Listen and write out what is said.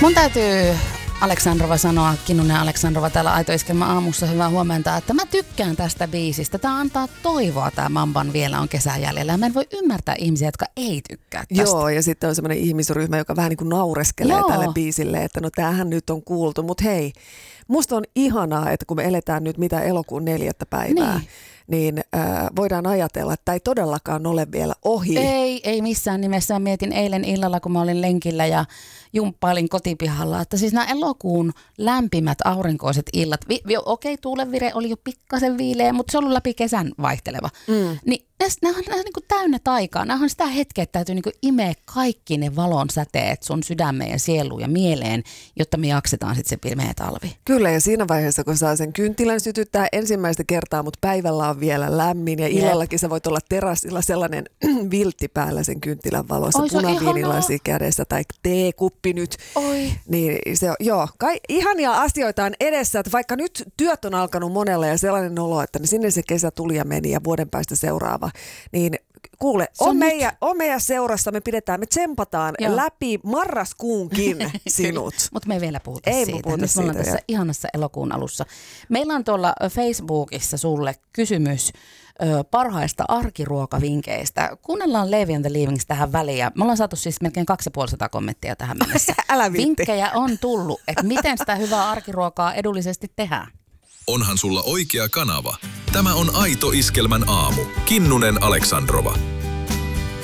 Mun täytyy Aleksandrova sanoa, Kinnunen Aleksandrova täällä Aito Iskelmän aamussa, hyvää huomenta, että mä tykkään tästä biisistä. Tää antaa toivoa, tää Mamban Vielä on kesä jäljellä. Mä en voi ymmärtää ihmisiä, jotka ei tykkää tästä. Joo, ja sitten on semmoinen ihmisryhmä, joka vähän niin kuin naureskelee tälle biisille, että no tämähän nyt on kuultu. Mutta hei, musta on ihanaa, että kun me eletään nyt elokuun 4. päivää, niin voidaan ajatella, että tämä ei todellakaan ole vielä ohi. Ei missään nimessä. Mietin eilen illalla, kun mä olin lenkillä ja jumppailin kotipihalla, että siis nämä elokuun lämpimät aurinkoiset illat, okei, tuulenvire oli jo pikkasen viileä, mutta se on ollut läpi kesän vaihteleva. Niin nämä on niin kuin täynnä taikaa. Nämä on sitä hetkeä, että täytyy niin kuin imeä kaikki ne valon säteet sun sydämeen ja sieluun ja mieleen, jotta me jaksetaan sitten se pimeä talvi. Kyllä, ja siinä vaiheessa, kun saa sen kynttilän sytyttää ensimmäistä kertaa, mutta päivällä on vielä lämmin ja illallakin sä voit olla terassilla sellainen viltti päällä sen kynttilän valossa, punaviinilasi kädessä tai teekuppi nyt. Oi. Niin se on, ihania asioita on edessä, että vaikka nyt työt on alkanut monella ja sellainen olo, että sinne se kesä tuli ja meni ja vuoden päästä seuraava, niin kuule, on meidän seurassa, me tsempataan läpi marraskuunkin sinut. Mutta me ei vielä puhuta siitä. Nyt me ollaan tässä ihanassa elokuun alussa. Meillä on tuolla Facebookissa sulle kysymys parhaista arkiruokavinkkeistä. Kuunnellaan Levi and the Leavings tähän väliin. Me ollaan saatu siis melkein 250 kommenttia tähän mennessä. Älä viitti. Vinkkejä on tullut, että miten sitä hyvää arkiruokaa edullisesti tehdään. Onhan sulla oikea kanava. Tämä on Aito Iskelmän aamu. Kinnunen Aleksandrova.